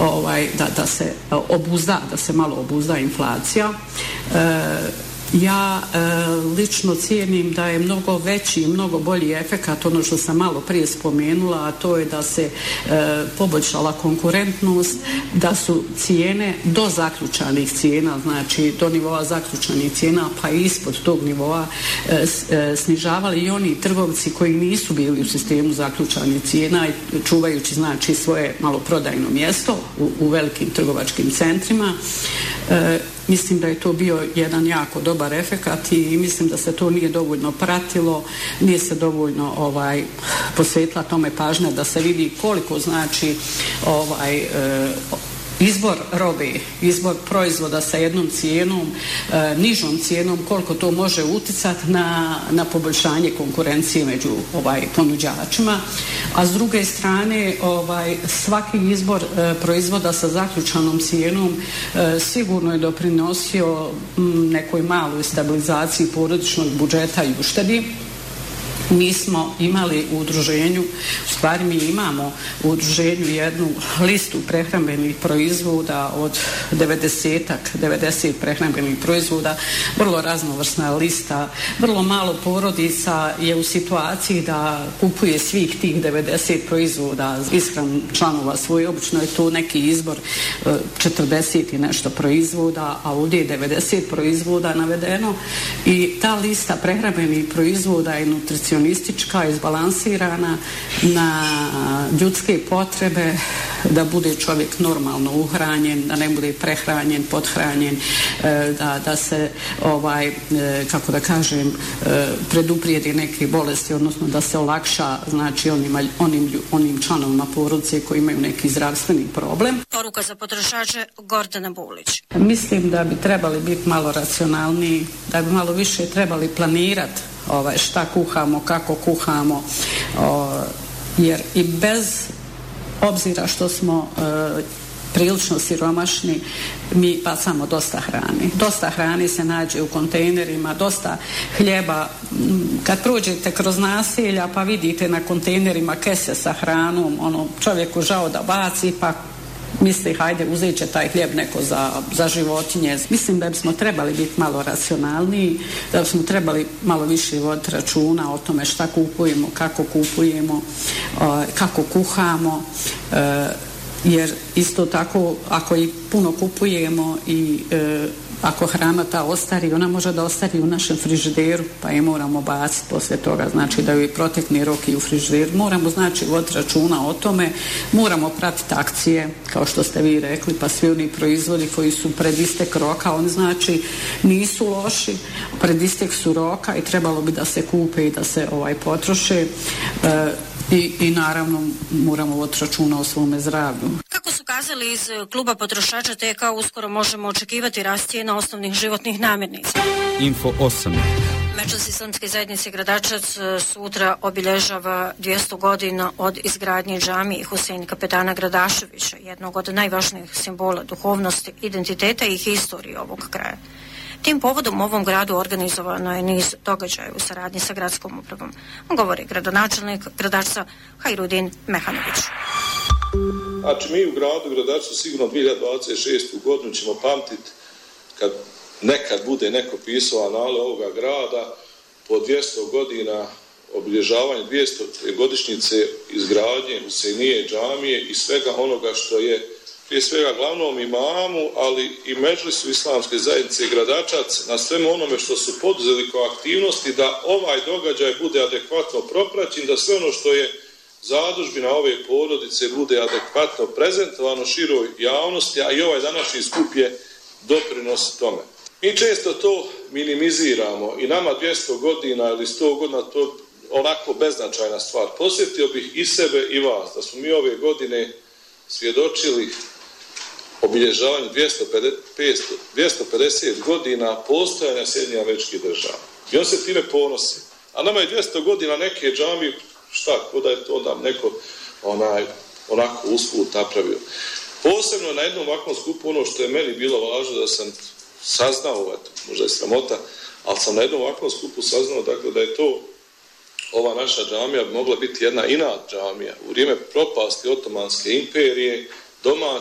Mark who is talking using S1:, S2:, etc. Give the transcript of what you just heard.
S1: da se obuzda, da se malo obuzda inflacija. Ja lično cijenim da je mnogo veći i mnogo bolji efekat, ono što sam malo prije spomenula, a to je da se poboljšala konkurentnost, da su cijene do zaključanih cijena, znači do nivoa zaključanih cijena pa ispod tog nivoa snižavali i oni trgovci koji nisu bili u sistemu zaključanih cijena, čuvajući znači svoje maloprodajno mjesto u velikim trgovačkim centrima. Mislim da je to bio jedan jako dobar efekat i mislim da se to nije dovoljno pratilo, nije se dovoljno posvetila tome pažnja da se vidi koliko znači izbor robe, izbor proizvoda sa jednom cijenom, nižom cijenom, koliko to može utjecati na poboljšanje konkurencije među ponuđačima. A s druge strane, svaki izbor proizvoda sa zaključanom cijenom sigurno je doprinosio nekoj maloj stabilizaciji porodičnog budžeta i uštedi. Mi smo imali u udruženju, u stvari mi imamo u udruženju jednu listu prehrambenih proizvoda od 90 prehrambenih proizvoda, vrlo raznovrsna lista, vrlo malo porodica je u situaciji da kupuje svih tih 90 proizvoda ishranu članova svoje, obično je to neki izbor 40 i nešto proizvoda, a ovdje je 90 proizvoda navedeno i ta lista prehrambenih proizvoda je nutricionistička, izbalansirana na ljudske potrebe, da bude čovjek normalno uhranjen, da ne bude prehranjen, pothranjen, da se kako da kažem preduprijedi neke bolesti, odnosno da se olakša znači onim članovima porodice koji imaju neki zdravstveni problem.
S2: Poruka za potrošače Gordana Bulić.
S1: Mislim da bi trebali biti malo racionalniji, da bi malo više trebali planirati šta kuhamo, kako kuhamo, jer i bez obzira što smo prilično siromašni, mi bacamo dosta hrane. Dosta hrane se nađe u kontejnerima, dosta hljeba. Kad prođete kroz naselja pa vidite na kontejnerima kese sa hranom, čovjeku žao da baci, pa misli hajde uzet će taj hljeb neko za životinje. Mislim da bismo trebali biti malo racionalniji, da bismo trebali malo više voditi računa o tome šta kupujemo, kako kuhamo, jer isto tako ako i puno kupujemo i ako hrana ta ostari, ona može da ostari u našem frižideru, pa je moramo baciti poslije toga, znači da joj protekne rok i u frižideru. Moramo znači voditi računa o tome, moramo pratiti akcije, kao što ste vi rekli, pa svi oni proizvodi koji su pred istek roka, oni znači nisu loši, pred istek su roka i trebalo bi da se kupe i da se potroše. I naravno moramo voditi računa o svome zdravlju.
S2: Kako su kazali iz kluba potrošača TK, uskoro možemo očekivati rast cijena osnovnih životnih namirnica.
S3: Info 8.
S2: Međusislamske zajednice Gradačac sutra obilježava 200 godina od izgradnje džamije Husein Kapetana Gradaševića, jednog od najvažnijih simbola duhovnosti, identiteta i historije ovog kraja. Tim povodom u ovom gradu organizovano je niz događaja u saradnji sa gradskom upravom, govori gradonačelnik Gradačca Hajrudin Mehanović.
S4: Znači mi u gradu Gradačcu sigurno 2026. godinu ćemo pamtiti kad nekad bude neko pisao anale ovoga grada po 200 godina obilježavanja 200. godišnjice izgradnje Huseinije džamije i svega onoga što je prije svega glavnom imamu, ali i Medžlisu islamske zajednice Gradačac na svemu onome što su poduzeli kao aktivnosti da ovaj događaj bude adekvatno propraćen, da sve ono što je zadužbina ove porodice bude adekvatno prezentovano široj javnosti, a i ovaj današnji skup je doprinos tome. Mi često to minimiziramo i nama 200 godina ili 100 godina to onako beznačajna stvar. Posjetio bih i sebe i vas da smo mi ove godine svjedočili obilježavanju 250 godina postojanja Sjedinjenih Američkih Država. I on se time ponosi. A nama je 200 godina neke džamije, ko da je to da neko onako usput napravio. Posebno na jednom ovakvom skupu, ono što je meni bilo važno da sam saznao, možda je sramota, ali sam na jednom ovakvom skupu saznao dakle, da je to ova naša džamija mogla biti jedna inat džamija u vrijeme propasti Otomanske imperije, domaća